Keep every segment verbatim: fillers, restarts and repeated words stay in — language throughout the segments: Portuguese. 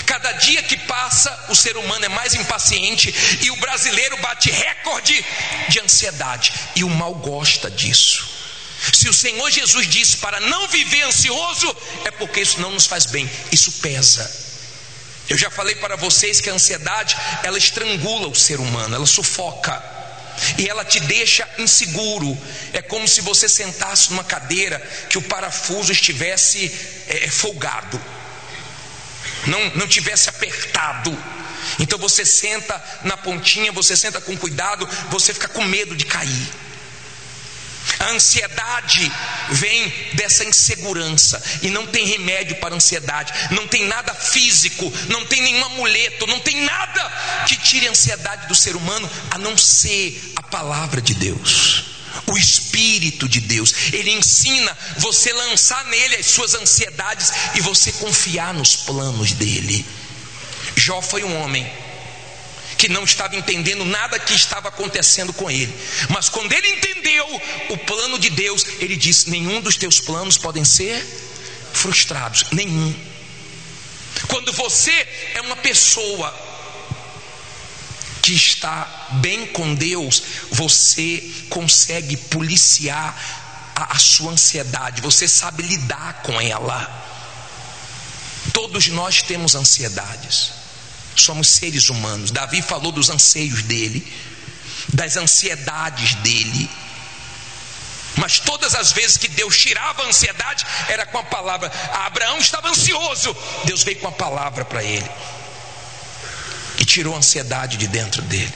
Cada dia que passa, o ser humano é mais impaciente e o brasileiro bate recorde de ansiedade. E o mal gosta disso. Se o Senhor Jesus disse para não viver ansioso, é porque isso não nos faz bem, isso pesa. Eu já falei para vocês que a ansiedade, ela estrangula o ser humano, ela sufoca. E ela te deixa inseguro. É como se você sentasse numa cadeira que o parafuso estivesse é, folgado, não, não tivesse apertado. Então você senta na pontinha, você senta com cuidado, você fica com medo de cair. A ansiedade vem dessa insegurança. E não tem remédio para a ansiedade. Não tem nada físico, não tem nenhum amuleto, não tem nada que tire a ansiedade do ser humano, a não ser a palavra de Deus, o Espírito de Deus. Ele ensina você lançar nele as suas ansiedades e você confiar nos planos dele. Jó foi um homem que não estava entendendo nada que estava acontecendo com ele, mas quando ele entendeu o plano de Deus, ele disse: nenhum dos teus planos podem ser frustrados, nenhum. Quando você é uma pessoa que está bem com Deus, você consegue policiar a, a sua ansiedade, você sabe lidar com ela. Todos nós temos ansiedades, somos seres humanos. Davi falou dos anseios dele, das ansiedades dele. Mas todas as vezes que Deus tirava a ansiedade, era com a palavra. Abraão estava ansioso, Deus veio com a palavra para ele e tirou a ansiedade de dentro dele.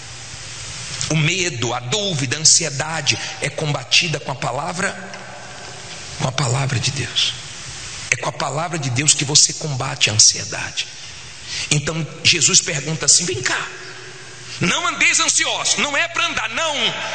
O medo, a dúvida, a ansiedade é combatida com a palavra, com a palavra de Deus. É com a palavra de Deus que você combate a ansiedade. Então Jesus pergunta assim: vem cá, não andeis ansiosos. Não é para andar, não.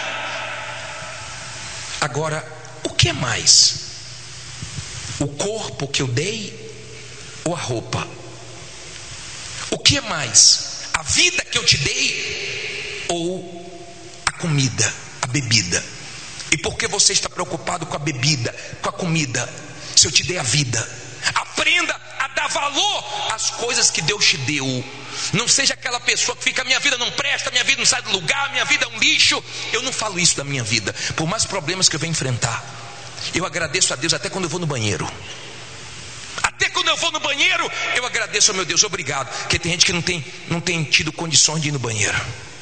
Agora, o que é mais? O corpo que eu dei ou a roupa? O que é mais? A vida que eu te dei ou a comida, a bebida? E por que você está preocupado com a bebida, com a comida, se eu te dei a vida? Aprenda a dar valor às coisas que Deus te deu. Não seja aquela pessoa que fica: minha vida não presta, minha vida não sai do lugar, minha vida é um lixo. Eu não falo isso da minha vida. Por mais problemas que eu venho enfrentar, eu agradeço a Deus até quando eu vou no banheiro. Até quando eu vou no banheiro, eu agradeço ao meu Deus, obrigado. Porque tem gente que não tem, não tem tido condições de ir no banheiro.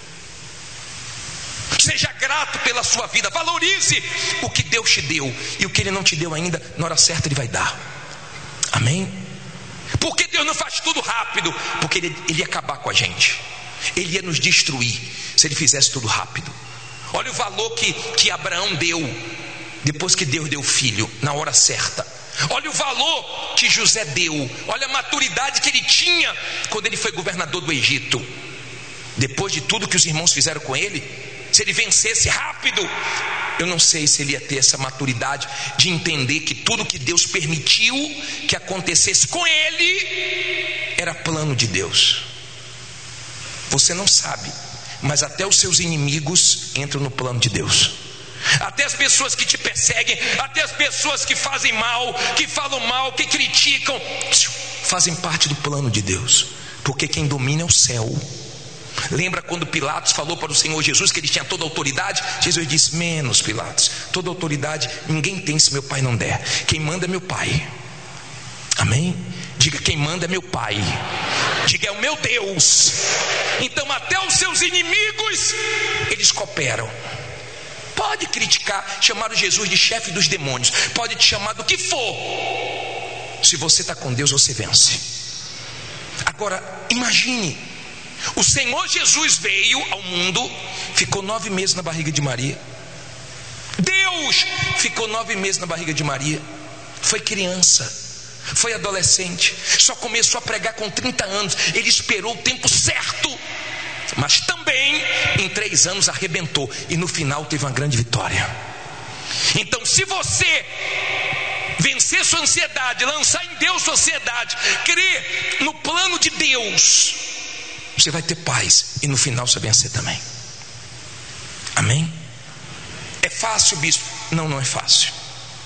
Seja grato pela sua vida, valorize o que Deus te deu. E o que Ele não te deu ainda, na hora certa Ele vai dar. Amém? Porque Deus não faz tudo rápido? Porque ele, ele ia acabar com a gente, Ele ia nos destruir se Ele fizesse tudo rápido. Olha o valor que, que Abraão deu depois que Deus deu o filho, na hora certa. Olha o valor que José deu. Olha a maturidade que ele tinha quando ele foi governador do Egito. Depois de tudo que os irmãos fizeram com ele, se ele vencesse rápido, eu não sei se ele ia ter essa maturidade de entender que tudo que Deus permitiu que acontecesse com ele era plano de Deus. Você não sabe, mas até os seus inimigos entram no plano de Deus. Até as pessoas que te perseguem, até as pessoas que fazem mal, que falam mal, que criticam, fazem parte do plano de Deus. Porque quem domina é o céu. Lembra quando Pilatos falou para o Senhor Jesus que ele tinha toda a autoridade? Jesus disse: menos, Pilatos, toda a autoridade ninguém tem se meu Pai não der. Quem manda é meu Pai. Amém? Diga: quem manda é meu Pai. Diga: é o meu Deus. Então até os seus inimigos, eles cooperam. Pode criticar, chamar o Jesus de chefe dos demônios, pode te chamar do que for. Se você está com Deus, você vence. Agora imagine, o Senhor Jesus veio ao mundo, ficou nove meses na barriga de Maria. Deus ficou nove meses na barriga de Maria. Foi criança, foi adolescente, só começou a pregar com trinta anos. Ele esperou o tempo certo, mas também em três anos arrebentou, e no final teve uma grande vitória. Então, se você vencer sua ansiedade, lançar em Deus sua ansiedade, crer no plano de Deus, você vai ter paz, e no final você vai vencer também. Amém? É fácil, bispo? Não, não é fácil.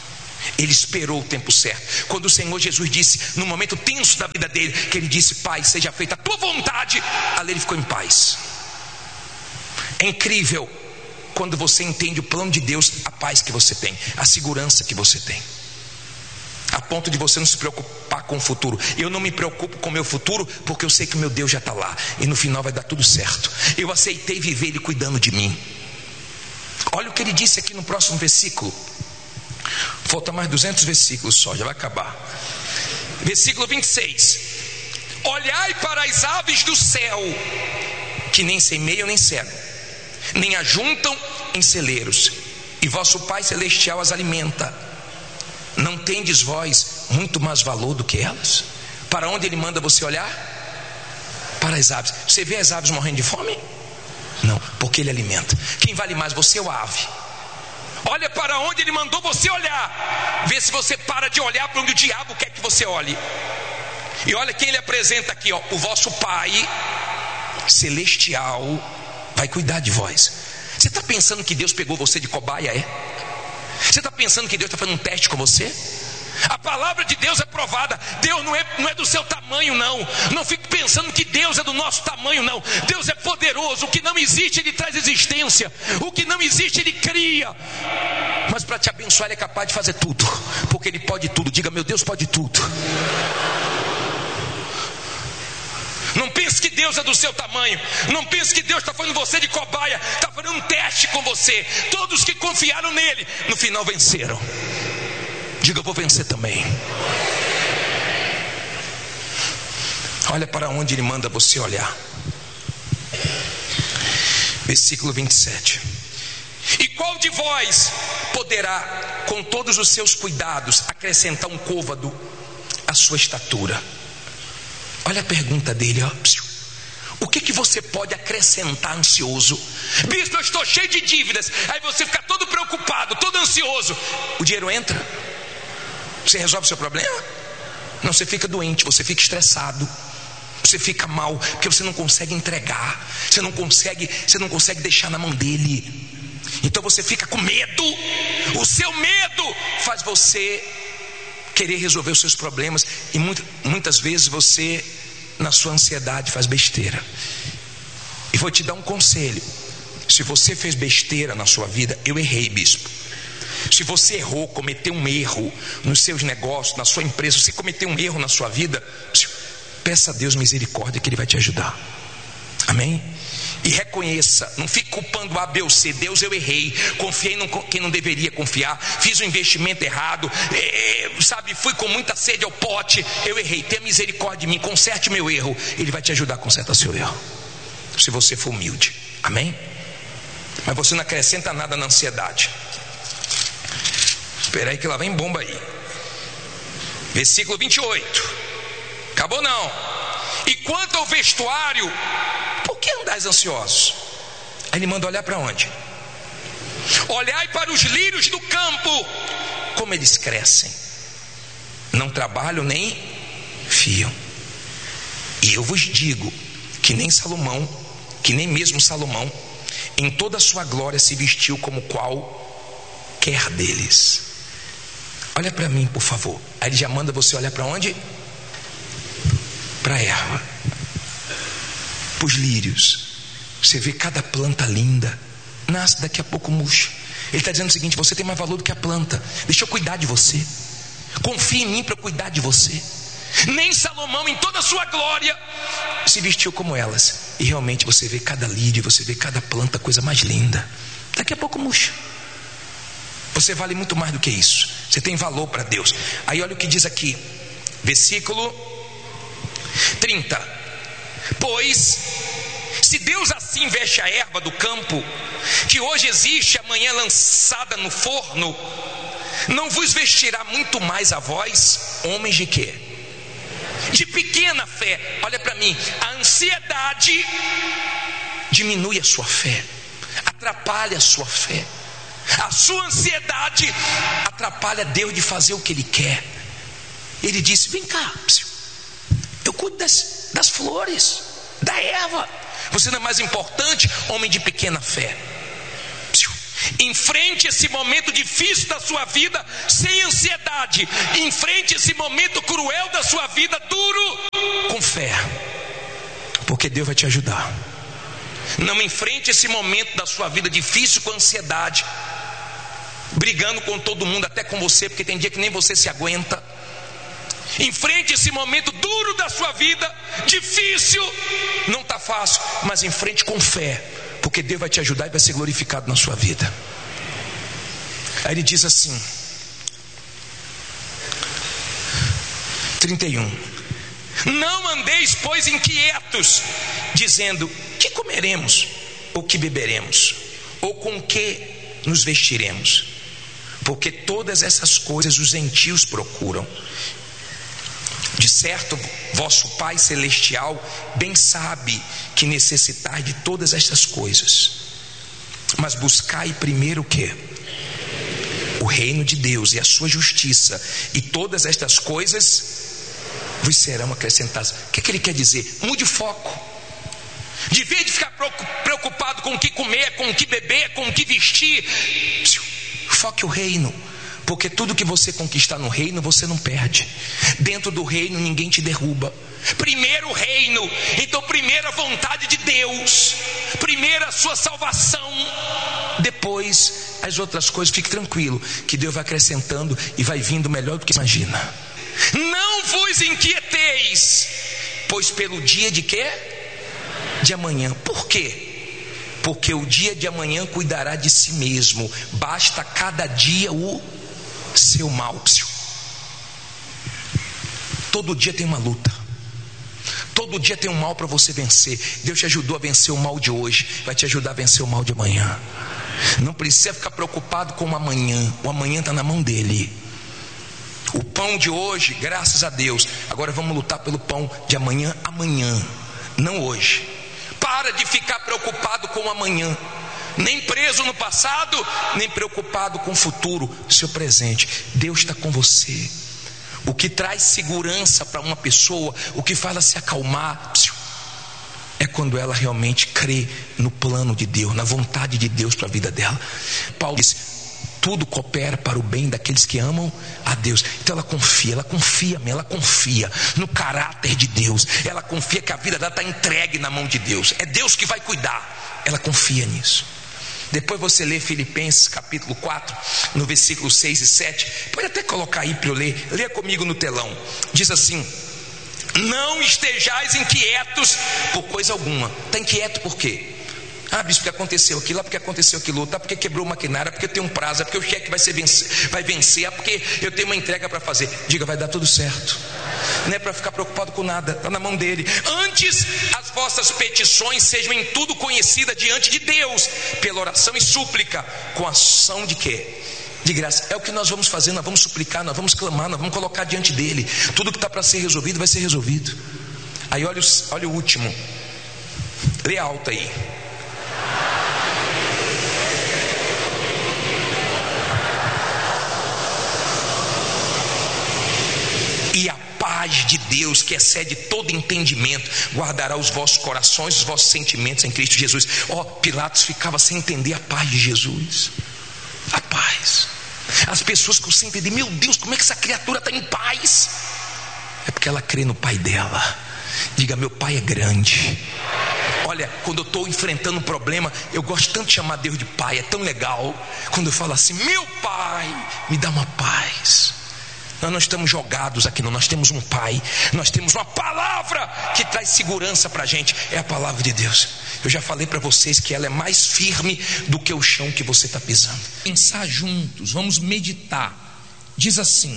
Ele esperou o tempo certo. Quando o Senhor Jesus disse, no momento tenso da vida dele, que ele disse: Pai, seja feita a tua vontade, ali ele ficou em paz. É incrível quando você entende o plano de Deus, a paz que você tem, a segurança que você tem, a ponto de você não se preocupar com o futuro. Eu não me preocupo com o meu futuro, porque eu sei que o meu Deus já está lá, e no final vai dar tudo certo. Eu aceitei viver Ele cuidando de mim. Olha o que ele disse aqui no próximo versículo. Falta mais duzentos versículos só, já vai acabar. Versículo vinte e seis: olhai para as aves do céu, que nem semeiam nem cegam, nem ajuntam em celeiros, e vosso Pai Celestial as alimenta. Não tendes vós muito mais valor do que elas? Para onde Ele manda você olhar? Para as aves. Você vê as aves morrendo de fome? Não, porque Ele alimenta. Quem vale mais, você ou a ave? Olha para onde Ele mandou você olhar. Vê se você para de olhar para onde o diabo quer que você olhe. E olha quem Ele apresenta aqui, ó. O vosso Pai Celestial vai cuidar de vós. Você está pensando que Deus pegou você de cobaia, é? Você está pensando que Deus está fazendo um teste com você? A palavra de Deus é provada. Deus não é, não é do seu tamanho, não. Não fique pensando que Deus é do nosso tamanho, não. Deus é poderoso. O que não existe, Ele traz existência. O que não existe, Ele cria. Mas para te abençoar, Ele é capaz de fazer tudo, porque Ele pode tudo. Diga: meu Deus pode tudo. Não pense que Deus é do seu tamanho. Não pense que Deus está fazendo você de cobaia. Está fazendo um teste com você. Todos que confiaram nele, no final venceram. Diga: eu vou vencer também. Olha para onde Ele manda você olhar. Versículo vinte e sete: e qual de vós poderá, com todos os seus cuidados, acrescentar um côvado à sua estatura? Olha a pergunta dele, ó. O que que você pode acrescentar ansioso? Bispo, eu estou cheio de dívidas. Aí você fica todo preocupado, todo ansioso. O dinheiro entra? Você resolve o seu problema? Não, você fica doente, você fica estressado, você fica mal, porque você não consegue entregar, você não consegue, você não consegue deixar na mão dele. Então você fica com medo. O seu medo faz você querer resolver os seus problemas, e muito, muitas vezes você, na sua ansiedade, faz besteira. E vou te dar um conselho: se você fez besteira na sua vida, eu errei, bispo. Se você errou, cometeu um erro nos seus negócios, na sua empresa, se você cometeu um erro na sua vida, peça a Deus misericórdia, que Ele vai te ajudar. Amém? E reconheça, não fique culpando A, B ou C. Deus, eu errei, confiei em quem não deveria confiar, fiz um investimento errado, é, sabe, fui com muita sede ao pote, eu errei, tenha misericórdia de mim, conserte meu erro. Ele vai te ajudar a consertar seu erro, se você for humilde. Amém? Mas você não acrescenta nada na ansiedade. Espera aí que lá vem bomba aí. Versículo vinte e oito. Acabou não. E quanto ao vestuário, por que andais ansiosos? Aí Ele manda olhar para onde? Olhai para os lírios do campo, como eles crescem, não trabalham nem fiam. E eu vos digo que nem Salomão, que nem mesmo Salomão, em toda a sua glória, se vestiu como qualquer deles. Olha para mim, por favor. Aí Ele já manda você olhar para onde? Para a erva, para os lírios. Você vê cada planta linda, nasce, daqui a pouco murcha. Ele está dizendo o seguinte: você tem mais valor do que a planta. Deixa eu cuidar de você. Confie em mim para cuidar de você. Nem Salomão, em toda a sua glória, se vestiu como elas. E realmente você vê cada lírio, você vê cada planta, coisa mais linda. Daqui a pouco murcha. Você vale muito mais do que isso. Você tem valor para Deus. Aí olha o que diz aqui, versículo trinta: pois se Deus assim veste a erva do campo, que hoje existe, amanhã lançada no forno, não vos vestirá muito mais a vós, homens de quê? De pequena fé. Olha para mim, a ansiedade diminui a sua fé, atrapalha a sua fé. A sua ansiedade atrapalha Deus de fazer o que Ele quer. Ele disse: vem cá, eu cuido das, das flores, da erva. Você não é mais importante, homem de pequena fé? Enfrente esse momento difícil da sua vida sem ansiedade. Enfrente esse momento cruel da sua vida, duro, com fé, porque Deus vai te ajudar. Não enfrente esse momento da sua vida difícil com ansiedade, brigando com todo mundo, até com você, porque tem dia que nem você se aguenta. Enfrente esse momento duro da sua vida, difícil, não está fácil, mas enfrente com fé, porque Deus vai te ajudar e vai ser glorificado na sua vida. Aí ele diz assim, trinta e um: não andeis, pois, inquietos, dizendo: que comeremos, ou que beberemos, ou com que nos vestiremos? Porque todas essas coisas os gentios procuram. De certo, vosso Pai Celestial bem sabe que necessitais de todas estas coisas. Mas buscai primeiro o quê? O reino de Deus e a sua justiça, e todas estas coisas vos serão acrescentadas. O que, é que ele quer dizer? Mude o foco. De vez de ficar preocupado com o que comer, com o que beber, com o que vestir, foque o reino. Porque tudo que você conquistar no reino, você não perde. Dentro do reino ninguém te derruba. Primeiro o reino. Então primeiro a vontade de Deus, primeiro a sua salvação, depois as outras coisas. Fique tranquilo, que Deus vai acrescentando e vai vindo melhor do que imagina. Não vos inquieteis, pois pelo dia de quê? De amanhã. Por quê? Porque o dia de amanhã cuidará de si mesmo. Basta cada dia o seu mal. Todo dia tem uma luta, todo dia tem um mal para você vencer. Deus te ajudou a vencer o mal de hoje, vai te ajudar a vencer o mal de amanhã. Não precisa ficar preocupado com o amanhã. O amanhã está na mão dele. O pão de hoje, graças a Deus. Agora vamos lutar pelo pão de amanhã, amanhã, não hoje. Para de ficar preocupado com o amanhã, nem preso no passado, nem preocupado com o futuro, seu presente. Deus está com você. O que traz segurança para uma pessoa, o que faz ela se acalmar, é quando ela realmente crê no plano de Deus, na vontade de Deus para a vida dela. Paulo diz: tudo coopera para o bem daqueles que amam a Deus. Então ela confia, ela confia, ela confia no caráter de Deus. Ela confia que a vida dela está entregue na mão de Deus. É Deus que vai cuidar. Ela confia nisso. Depois você lê Filipenses capítulo quatro, no versículo seis e sete. Pode até colocar aí para eu ler. Leia comigo no telão. Diz assim: não estejais inquietos por coisa alguma. Está inquieto por quê? Ah, bispo, porque aconteceu aquilo, ah, porque aconteceu aquilo outro, ah, porque quebrou o maquinário, ah, porque eu tenho um prazo, ah, porque o cheque vai, ser vencer, vai vencer, ah, porque eu tenho uma entrega para fazer. Diga: vai dar tudo certo. Não é para ficar preocupado com nada, está na mão dele. Antes, as vossas petições sejam em tudo conhecidas diante de Deus, pela oração e súplica, com ação de quê? De graça. É o que nós vamos fazer, nós vamos suplicar, nós vamos clamar, nós vamos colocar diante dele. Tudo que está para ser resolvido vai ser resolvido. Aí olha o, olha o último. Lê alto aí. E a paz de Deus, que excede todo entendimento, guardará os vossos corações, os vossos sentimentos em Cristo Jesus. Ó, oh, Pilatos ficava sem entender a paz de Jesus. A paz. As pessoas que sempre dizem: meu Deus, como é que essa criatura está em paz? É porque ela crê no Pai dela. Diga: meu Pai é grande. Olha, quando eu estou enfrentando um problema, eu gosto tanto de chamar Deus de Pai. É tão legal quando eu falo assim: meu Pai, me dá uma paz. Nós não estamos jogados aqui não, nós temos um Pai, nós temos uma palavra que traz segurança para a gente, é a palavra de Deus. Eu já falei para vocês que ela é mais firme do que o chão que você está pisando. Pensar juntos, vamos meditar. Diz assim,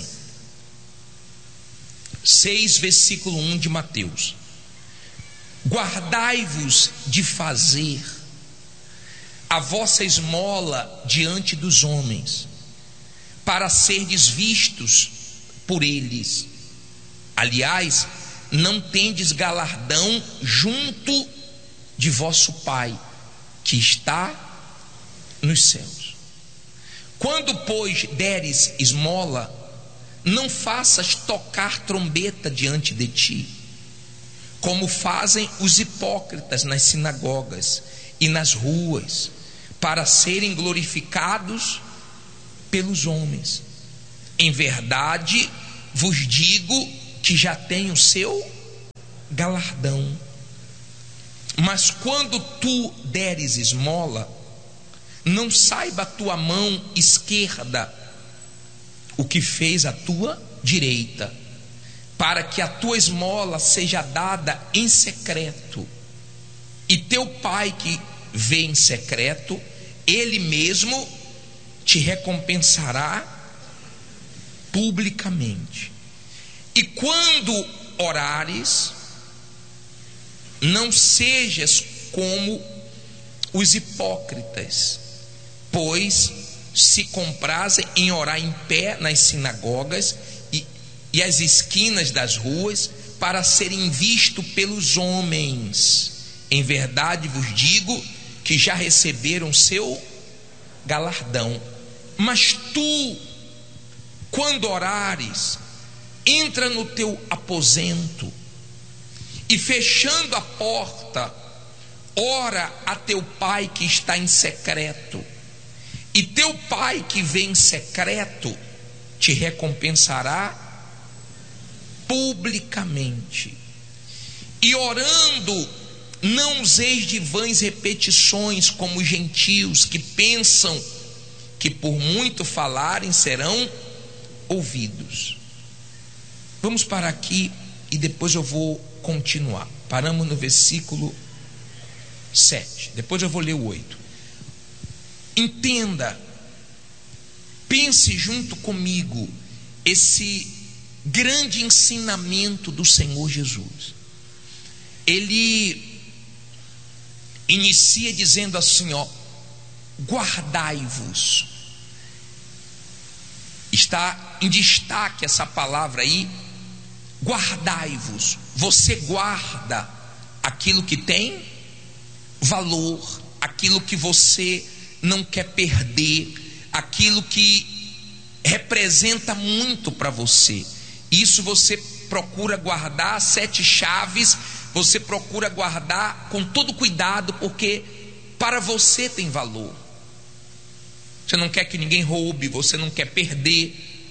seis versículo um de Mateus: guardai-vos de fazer a vossa esmola diante dos homens, para serdes vistos por eles. Aliás, não tendes galardão junto de vosso Pai que está nos céus. Quando, pois, deres esmola, não faças tocar trombeta diante de ti, como fazem os hipócritas nas sinagogas e nas ruas, para serem glorificados pelos homens. Em verdade vos digo que já tem o seu galardão. Mas quando tu deres esmola, não saiba a tua mão esquerda o que fez a tua direita, para que a tua esmola seja dada em secreto, e teu pai que vê em secreto, ele mesmo te recompensará publicamente. E quando orares, não sejas como os hipócritas, pois se comprazem em orar em pé nas sinagogas e, e as esquinas das ruas, para serem vistos pelos homens. Em verdade vos digo que já receberam seu galardão. Mas tu, quando orares, entra no teu aposento e, fechando a porta, ora a teu pai que está em secreto, e teu pai que vê em secreto te recompensará publicamente. E orando, não useis de vãs repetições como os gentios, que pensam que por muito falarem serão ouvidos. Vamos parar aqui e depois eu vou continuar. Paramos no versículo sete, depois eu vou ler o oito. Entenda, pense junto comigo esse grande ensinamento do Senhor Jesus. Ele inicia dizendo assim, ó: guardai-vos. Está em destaque essa palavra aí, guardai-vos. Você guarda aquilo que tem valor, aquilo que você não quer perder, aquilo que representa muito para você. Isso você procura guardar, sete chaves, você procura guardar com todo cuidado, porque para você tem valor. Você não quer que ninguém roube, você não quer perder,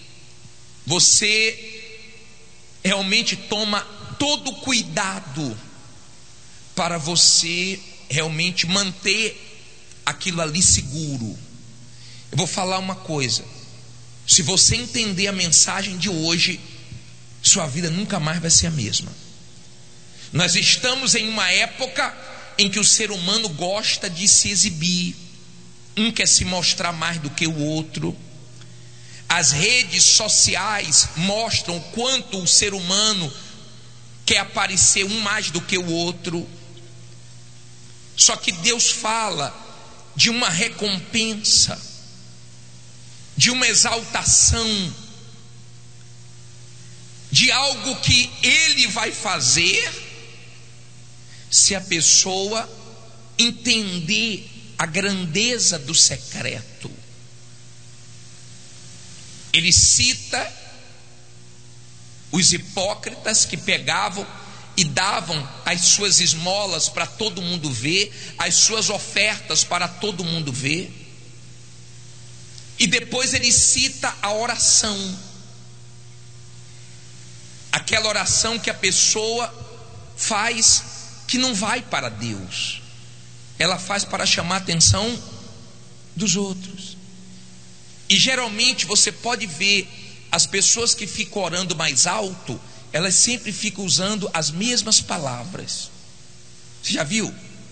você realmente toma todo cuidado para você realmente manter aquilo ali seguro. Eu vou falar uma coisa: se você entender a mensagem de hoje, sua vida nunca mais vai ser a mesma. Nós estamos em uma época em que o ser humano gosta de se exibir, um quer se mostrar mais do que o outro. As redes sociais mostram o quanto o ser humano quer aparecer um mais do que o outro. Só que Deus fala de uma recompensa, de uma exaltação, de algo que Ele vai fazer se a pessoa entender a grandeza do secreto. Ele cita os hipócritas que pegavam e davam as suas esmolas para todo mundo ver, as suas ofertas para todo mundo ver. E depois ele cita a oração, aquela oração que a pessoa faz que não vai para Deus, ela faz para chamar a atenção dos outros. E geralmente você pode ver as pessoas que ficam orando mais alto, elas sempre ficam usando as mesmas palavras. Você já viu?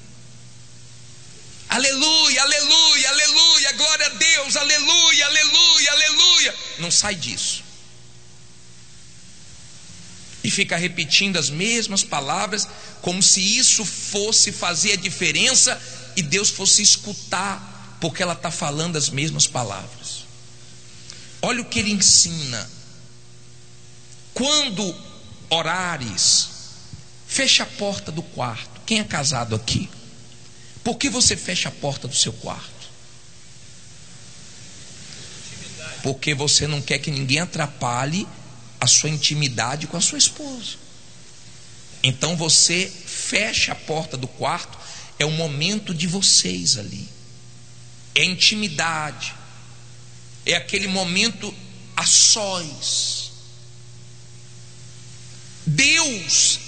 Aleluia, aleluia, aleluia, glória a Deus, aleluia, aleluia, aleluia. Não sai disso. E fica repetindo as mesmas palavras, como se isso fosse fazer a diferença e Deus fosse escutar, porque ela está falando as mesmas palavras. Olha o que ele ensina: quando orares, fecha a porta do quarto. Quem é casado aqui? Por que você fecha a porta do seu quarto? Porque você não quer que ninguém atrapalhe a sua intimidade com a sua esposa. Então você fecha a porta do quarto. É o momento de vocês ali. é intimidade, é aquele momento a sós. Deus